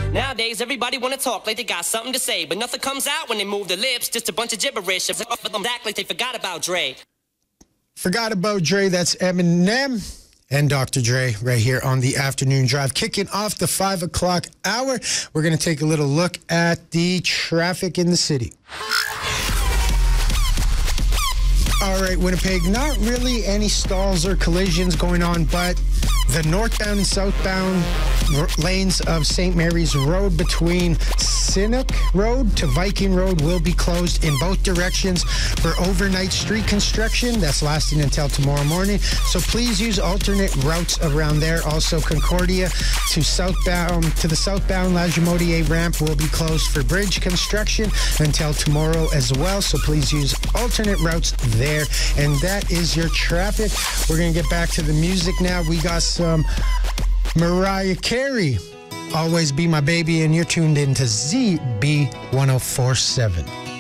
Nowadays, everybody wanna talk like they got something to say, but nothing comes out when they move their lips, just a bunch of gibberish. Act like they forgot about Dre. Forgot about Dre, that's Eminem and Dr. Dre right here on the Afternoon Drive. Kicking off the 5 o'clock hour, we're going to take a little look at the traffic in the city. All right, Winnipeg, not really any stalls or collisions going on, but the northbound and southbound lanes of St. Mary's Road between Sinnock Road to Viking Road will be closed in both directions for overnight street construction. That's lasting until tomorrow morning. So please use alternate routes around there. Also, Concordia to the southbound Lagimodier ramp will be closed for bridge construction until tomorrow as well. So please use alternate routes there. And that is your traffic. We're going to get back to the music now. We got some Mariah Carey, Always Be My Baby, and you're tuned into ZB 1047.